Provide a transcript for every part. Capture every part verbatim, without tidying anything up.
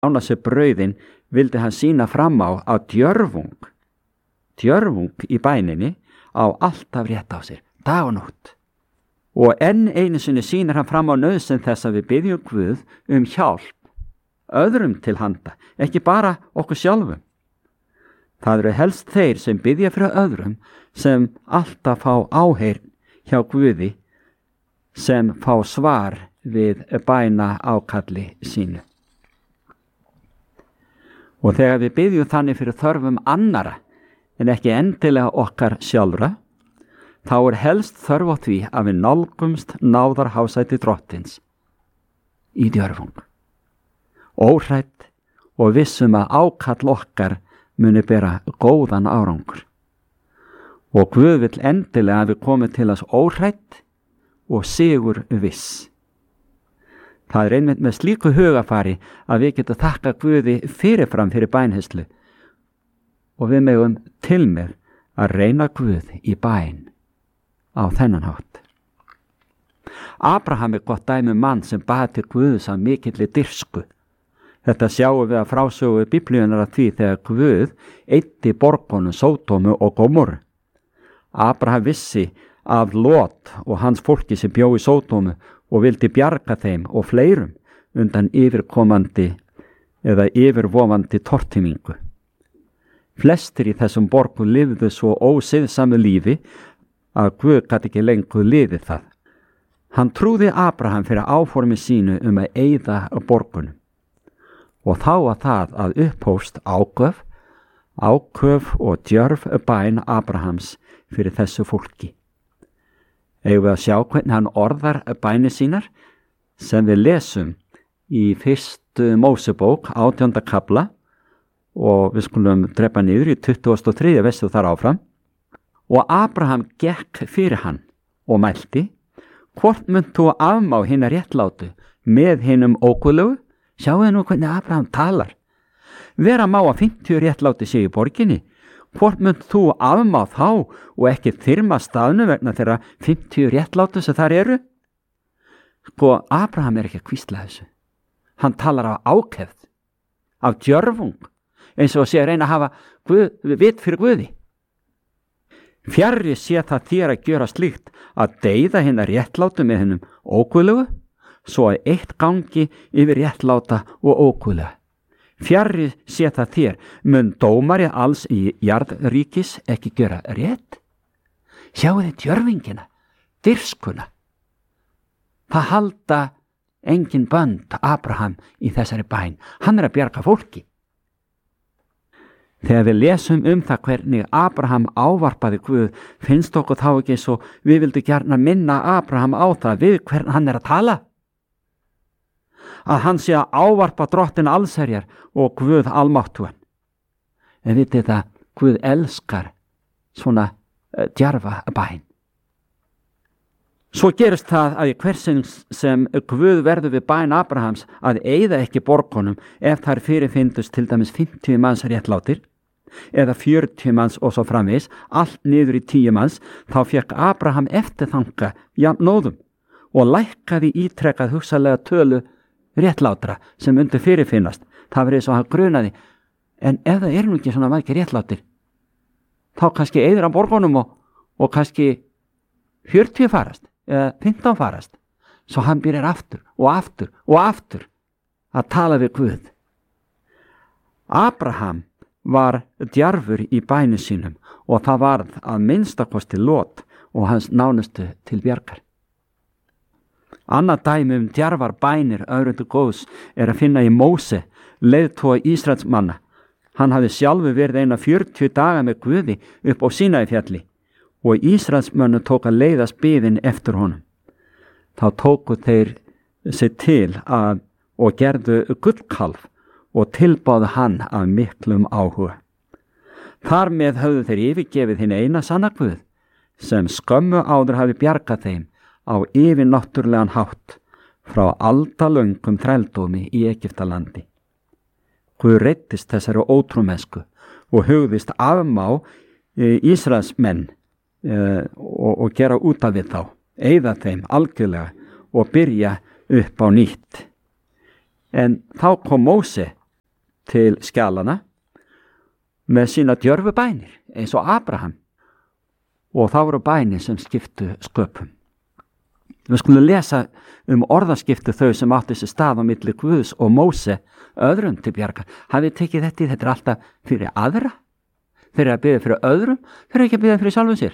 lána sér brauðin vildi hann sína fram á að djörfung, djörfung í bæninni á alltaf rétt á sér, dag og nótt. Og enn einu sinni sýnir hann fram á nauðsyn þess að við biðjum Guð um hjálp, öðrum til handa, ekki bara okkur sjálfum. Það eru helst þeir sem biðja fyrir öðrum sem alltaf fá áheyrn hjá Guði, sem fá svar við bæna ákalli sínu. Og þegar við biðjum þannig fyrir þörfum annara en ekki endilega okkar sjálfra, þá er helst þörf á því að við nálgumst náðarhásæti Drottins í djörfung, óhrædd og vissum að ákall okkar muni bera góðan árangur. Og Guð vill endilega að við komum til þess óhrædd og sigur viss. Það er einmitt með slíku hugafari að við getum þakka Guði fyrirfram fyrir bænheyslu og við megum til með að reyna Guð í bæn á þennan hátt. Abraham er gott dæmi um mann sem bað til Guðs af mikilli dirsku. Þetta sjáum við að frásögu Biblíunnar af því þegar Guð eyddi borgunum Sódómu og Gómorru. Abraham vissi af Lot og hans fólki sem bjó í Sódómu og vildi bjarga þeim og fleirum undan yfirkomandi eða yfirvofandi tortímingu. Flestir í þessum borgum lifðu svo ósiðsamu lífi að Guð gat ekki lengur lifið það. Hann trúði Abraham fyrir áformi sínu um að eyða borgunum. Og þá að það að upphófst áköf, áköf og djörf bæn Abrahams fyrir þessu fólki. Eigum við að sjá hvernig hann orðar bænir sínar sem við lesum í fyrstu Mósebók átjánda kafla og við skulum drepa niður í tuttugasta og þriðja versu þar áfram. Og Abraham gekk fyrir hann og mælti: hvort munt þú afmá hina réttlátu með hinum óguðlegu? Sjáðu nú hvernig Abraham talar. Vera má að fimmtíu réttláti sé í borginni. Hvort munt þú afmá þá og ekki þyrma staðnu vegna þeirra fimmtíu réttlátu sem þar eru? Sko, Abraham er ekki að hvísla þessu. Hann talar af ákefð, af djörfung, eins og sé að reyna að hafa Guð, vit fyrir Guði. Fjarri sé það þér að gjöra slíkt að deyða hina réttlátu með hennum óguðlegu, svo að eitt gangi yfir réttláta og óguðlega. Fjarri sé það þér, mun dómari alls í jarðríkis ekki gera rétt? Sjáu þið djörfingina, dirskuna. Það halda engin bönd Abraham í þessari bæn. Hann er að bjarga fólki. Þegar við lesum um það hvernig Abraham ávarpaði Guð, finnst okkur þá ekki svo við vildu gjarna minna Abraham á það við hvern hann er að tala. Að hann sé að ávarpa drottin allsherjar og Guð almáttugan. En vitið það, Guð elskar svona uh, djarfa bæn. Svo gerist það að í hversin sem Guð verður við bæn Abrahams að eyða ekki borgunum ef þær fyrirfindust til dæmis fimmtíu manns réttlátir eða fjörutíu manns og svo framvegis, allt niður í tíu manns, þá fekk Abraham eftirþanka jafnóðum og lækkaði ítrekkað hugsalega tölu réttlátra sem undir fyrirfinnast. Það verið svo að hann grunaði, en ef það er nú ekki svona margir réttlátir, þá kannski eyðir hann borgunum og, og kannski fjörutíu farast eða fimmtán farast, svo hann byrjar aftur og aftur og aftur að tala við Guð. Abraham var djarfur í bænum sínum og það varð að minnstakosti Lot og hans nánustu til bjargar. Annað dæmi um djarfar bænir öðrum til góðs er að finna í Móse, leiðtoga Ísraels manna. Hann hafði sjálfur verið eina fjörutíu daga með Guði upp á Sínaífjalli og Ísraelsmönnum tók að leiðast biðin eftir honum. Þá tóku þeir sig til að og gerðu gullkalf og tilbáðu hann af miklum áhuga. Þar með höfðu þeir yfirgefið hinn eina sanna Guð sem skömmu áður hafi bjargað þeim á yfirnáttúrlegan hátt frá aldalöngum þrældómi í Egyptalandi. Guð reiddist þessari ótrúmennsku og hugðist afmá Ísraelsmenn e, og, og gera út af við þá, eyða þeim algjörlega og byrja upp á nýtt. En þá kom Móse til skjalana með sína djörfu bænir eins og Abraham, og þá voru bænir sem skiptu sköpum. Við skulum lesa um orðaskiptu þau sem áttu þessi stað á milli Guðs og Móse öðrum til bjargar. Hafið tekið þetta í, þetta er alltaf fyrir aðra. Þeir eru að biðja fyrir öðrum, þeir eru ekki að biðja fyrir sjálfum sér.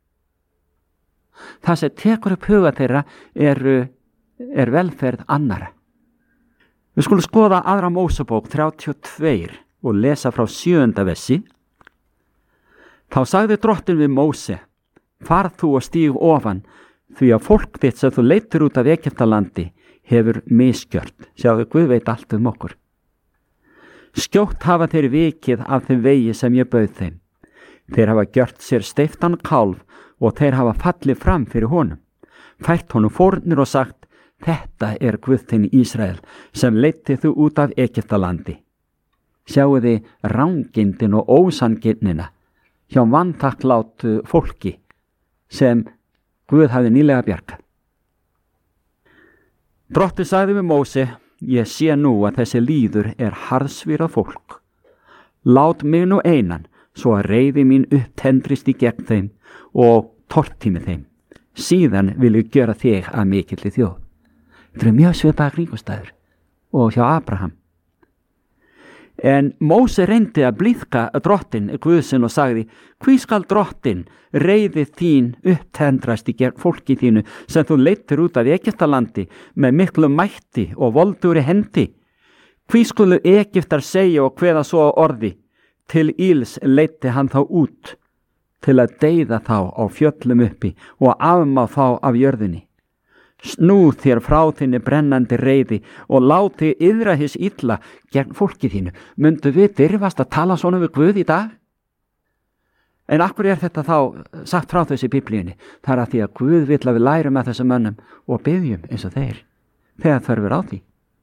Það sem tekur upp huga þeirra er, er velferð annara. Við skulum skoða aðra Mósebók þrjátíu og tvö og lesa frá sjöunda versi. Þá sagði Drottinn við Móse: Far þú og stíg ofan, því að fólk þitt sem þú leiddir út af Egyptalandi hefur misgjört. Sjáðu, Guð veit allt um okkur. Skjótt hafa þeir vikið af þeim vegi sem ég bauð þeim. Þeir hafa gjört sér steiftan kálf og þeir hafa fallið fram fyrir honum, fært honum fórnir og sagt: Þetta er Guð þinn Ísrael sem leiddi þú út af Egyptalandi. Sjáu þið rangindin og ósanginnina hjá vanþakklátu fólki sem Guð hafði nýlega bjargað. Drottinn sagði við Móse: Ég sé nú að þessi líður er harðsvírað fólk. Lát mig nú einan, svo að reiði mín upptendrist í gegn þeim og tortími þeim. Síðan vil ég gjöra þig að mikilli þjóð. Þetta er mjög svipaðar kringumstæður og hjá Abraham. En Móse reyndi að blíðka Drottinn Guðsinn og sagði: Hví skal Drottinn reiði þín upptendrast í gegn fólki þínu sem þú leiddir út af Egyptalandi með miklu mætti og voldugri hendi? Hví skulu Egyptar segja og kveða svo orði: Til íls leiddi hann þá út, til að deyða þá á fjöllum uppi og afmá þá af jörðinni. Snú þér frá þinni brennandi reiði og láti yðra hins illa gegn fólki þínu. Mundu við dirfast að tala svona við Guð í dag? En akkur er þetta þá sagt frá þessi Biblíunni? Það er að því að Guð vill að við lærum að þessum mönnum og biðjum eins og þeir, þegar þörfur á því.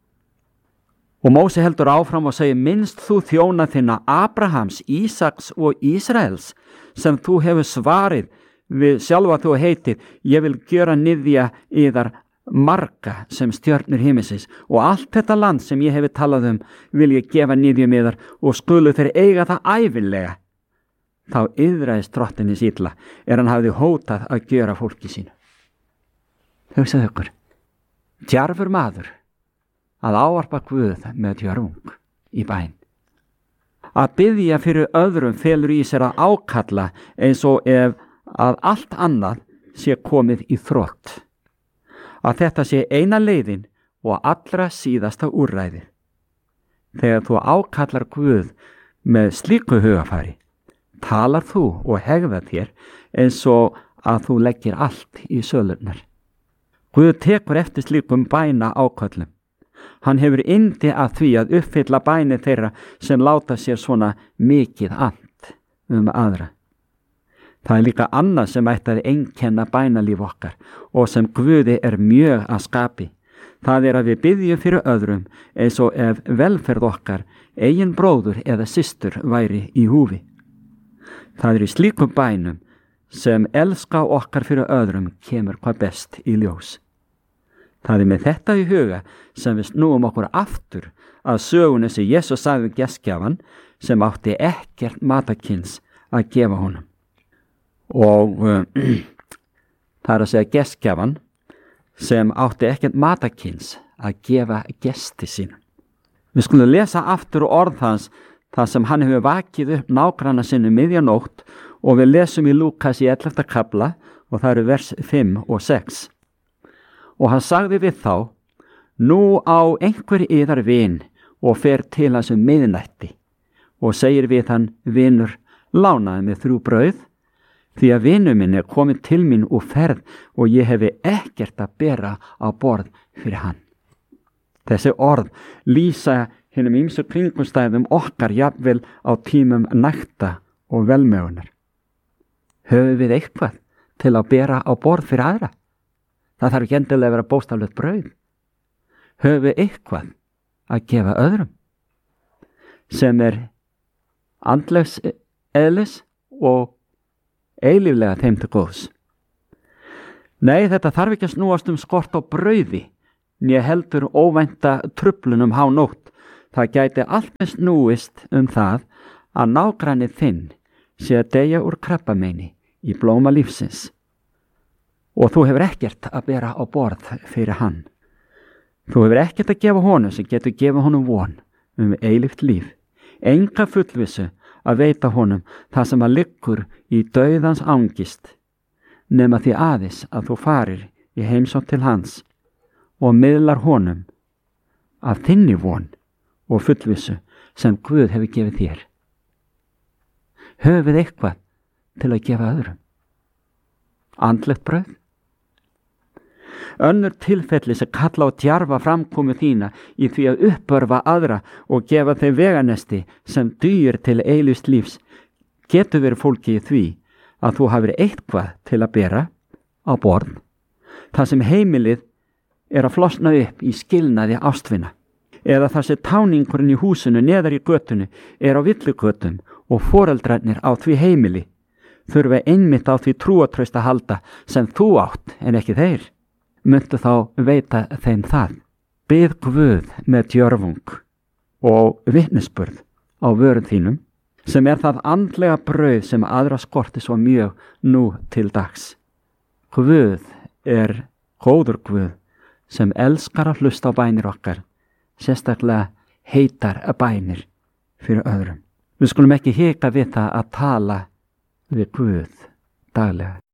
Og Móse heldur áfram og segir: Minnst þú þjóna þinna Abrahams, Ísaks og Ísraels, sem þú hefur svarið við sjálfa þú heitið: Ég vil gjöra niðja yðar marga sem stjörnur himinsins, og allt þetta land sem ég hefi talað um vil ég gefa niðjum yðar, og skulu þeir eiga það ævinlega. Þá iðraðist Drottinn hins illa er hann hafði hótað að gjöra fólki sínu. Hugsaðu ykkur, djarfur maður að ávarpa Guð með djörfung í bæn. Að biðja fyrir öðrum felur í sér að ákalla eins og ef að allt annað sé komið í þrot. Að þetta sé eina leiðin og allra síðasta úrræði. Þegar þú ákallar Guð með slíku hugafari, talar þú og hegðar þér eins og að þú leggir allt í sölurnar. Guð tekur eftir slíkum bæna áköllum. Hann hefur yndi að því að uppfylla bæni þeirra sem láta sér svona mikið ant um aðra. Það er líka annað sem ætti að einkenna bænalíf okkar og sem Guði er mjög að skapi. Það er að við biðjum fyrir öðrum eins og ef velferð okkar, eigin bróður eða systur væri í húfi. Það er í slíkum bænum sem elska okkar fyrir öðrum kemur hvað best í ljós. Það er með þetta í huga sem við snúum okkur aftur að sögunni sem Jesús sagði við gestgjafan sem átti ekkert matarkyns að gefa honum. Og uh, það er að segja gestgjafan sem átti ekkert matarkyns að gefa gesti sín. Við skulum lesa aftur orð hans þar sem hann hefur vakið upp nágranna sinni miðjanótt, og við lesum í Lúkas í ellefta kafla og það eru vers fimm og sex. Og hann sagði við þá: Nú á einhver yðar vin og fer til hans um miðnætti og segir við hann: Vinur, lánaði mig þrjú brauð, því að vinur minn er komið til mín úr ferð og ég hefi ekkert að bera á borð fyrir hann. Þessi orð lýsa hinum ýmsu kringumstæðum okkar jafnvel á tímum nækta og velmegunar. Höfum við eitthvað til að bera á borð fyrir aðra? Það þarf ekki endilega að vera bókstaflegt brauð. Höfum við eitthvað að gefa öðrum sem er andlegs eðlis og eilíflega þeim til góðs? Nei, þetta þarf ekki að snúast um skort á brauði, né heldur óvænta truflun um hánótt Það gæti alltaf snúist um það að nágrannið þinn sé að deyja úr krabbameini í blóma lífsins og þú hefur ekkert að bera á borð fyrir hann. Þú hefur ekkert að gefa honum sem getur gefa honum von um eilíft líf, enga fullvissu að veita honum það sem að liggur í dauðans angist, nema því aðeins að þú farir í heimsókn til hans og miðlar honum af þinni von og fullvissu sem Guð hefur gefið þér. Höfum við eitthvað til að gefa öðrum? Andlegt brauð? Önnur tilfelli sem kalla á djarfa framkomu þína í því að uppörfa aðra og gefa þeim veganesti sem dugir til eilífs lífs getur verið fólki í því að þú hafir eitthvað til að bera á borð, þar sem heimilið er að flosna upp í skilnaði ástvina, eða þar sem táningurinn í húsinu neðar í götunni er á villigötum og foreldrarnir á því heimili þurfa einmitt á því trúatraust að halda sem þú átt en ekki þeir. Myndu þá veita þeim það. Bið Guð með djörfung og vitnisburð á vörum þínum, sem er það andlega brauð sem aðra skorti svo mjög nú til dags. Guð er góður Guð sem elskar að hlusta á bænir okkar, sérstaklega heitar bænir fyrir öðrum. Við skulum ekki hika við það að tala við Guð daglega.